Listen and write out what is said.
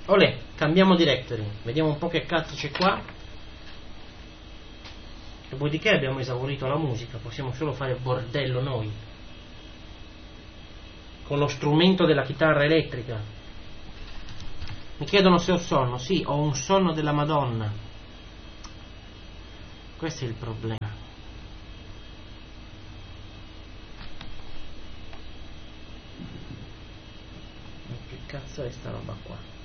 Olè, cambiamo directory, vediamo un po' che cazzo c'è qua. Dopodiché abbiamo esaurito la musica, possiamo solo fare bordello noi con lo strumento della chitarra elettrica. Mi chiedono se ho sonno. Sì, ho un sonno della Madonna. Questo è il problema. Che cazzo è sta roba qua?